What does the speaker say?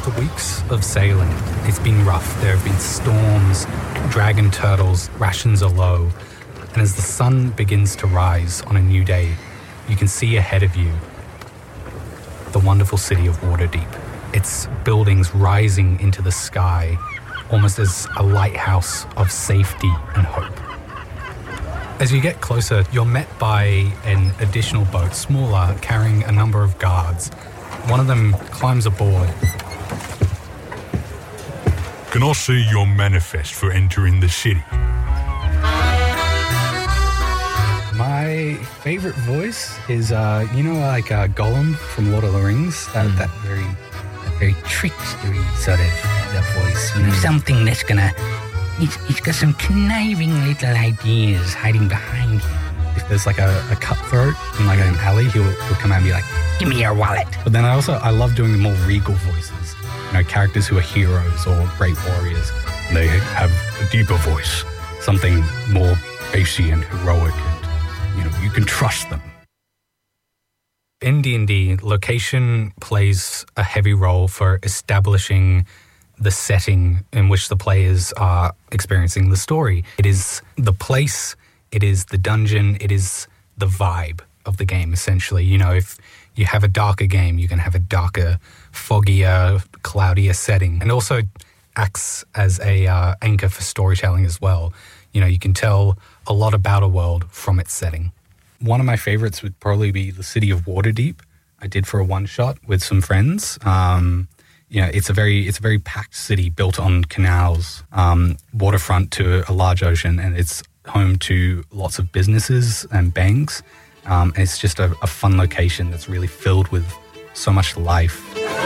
first weeks of sailing, it's been rough. There have been storms, dragon turtles, rations are low. And as the sun begins to rise on a new day, you can see ahead of you the wonderful city of Waterdeep. Its buildings rising into the sky, almost as a lighthouse of safety and hope. As you get closer, you're met by an additional boat, smaller, carrying a number of guards. One of them climbs aboard. Can I see your manifest for entering the city? My favorite voice is, Gollum from Lord of the Rings. That very trickstery sort of that voice. Something that's gonna... He's got some conniving little ideas hiding behind him. If there's like a cutthroat in like an alley, he'll come out and be like, give me your wallet. But then I love doing the more regal voices. Characters who are heroes or great warriors. They have a deeper voice, something more bassy and heroic, and you can trust them. In D&D, location plays a heavy role for establishing the setting in which the players are experiencing the story. It is the place, it is the dungeon, it is the vibe of the game, essentially. If you have a darker game, you can have a darker, foggier, cloudier setting. And also acts as a anchor for storytelling as well. You can tell a lot about a world from its setting. One of my favorites would probably be the city of Waterdeep. I did for a one-shot with some friends. It's a very packed city built on canals, waterfront to a large ocean, and it's home to lots of businesses and banks. It's just a fun location that's really filled with so much life.